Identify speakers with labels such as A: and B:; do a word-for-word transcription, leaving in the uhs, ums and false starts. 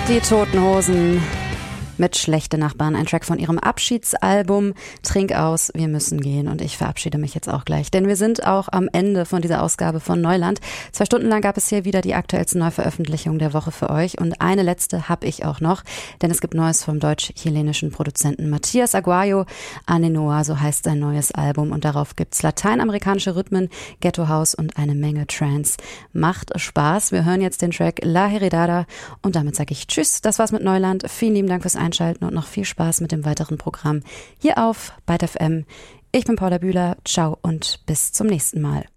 A: Die Toten Hosen mit Schlechte Nachbarn, ein Track von ihrem Abschiedsalbum Trink aus, wir müssen gehen. Und ich verabschiede mich jetzt auch gleich, denn wir sind auch am Ende von dieser Ausgabe von Neuland. Zwei Stunden lang gab es hier wieder die aktuellsten Neuveröffentlichungen der Woche für euch. Und eine letzte habe ich auch noch, denn es gibt Neues vom deutsch-chilenischen Produzenten Matías Aguayo. Anenoa, so heißt sein neues Album. Und darauf gibt's lateinamerikanische Rhythmen, Ghetto House und eine Menge Trance. Macht Spaß. Wir hören jetzt den Track La Heredada. Und damit sage ich Tschüss. Das war's mit Neuland. Vielen lieben Dank fürs Einschalten und noch viel Spaß mit dem weiteren Programm hier auf Byte F M. Ich bin Paula Bühler, ciao und bis zum nächsten Mal.